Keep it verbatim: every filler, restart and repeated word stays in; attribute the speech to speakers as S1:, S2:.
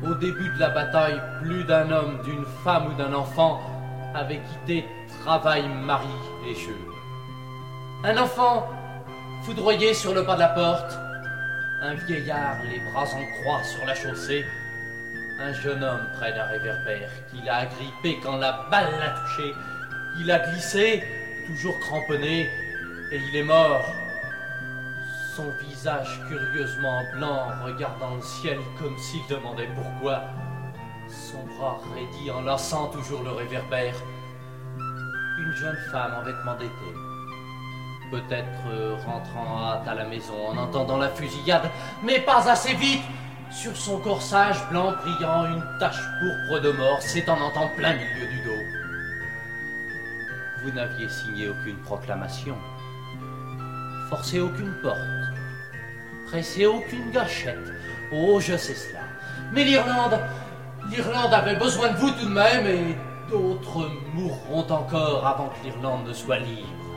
S1: Au début de la bataille, plus d'un homme, d'une femme ou d'un enfant avait quitté travail, mari et jeu. Un enfant foudroyé sur le pas de la porte, un vieillard les bras en croix sur la chaussée, un jeune homme près d'un réverbère qui l'a agrippé quand la balle l'a touché. Il a glissé, toujours cramponné, et il est mort. Son visage curieusement blanc, regardant le ciel comme s'il demandait pourquoi. Son bras raidi, enlaçant toujours le réverbère. Une jeune femme en vêtements d'été. Peut-être euh, rentrant en hâte à la maison en entendant la fusillade, mais pas assez vite. Sur son corsage blanc brillant, une tache pourpre de mort s'étendant en plein milieu du dos. Vous n'aviez signé aucune proclamation, forcé aucune porte, pressé aucune gâchette. Oh, je sais cela. Mais l'Irlande, l'Irlande avait besoin de vous tout de même, et d'autres mourront encore avant que l'Irlande ne soit libre.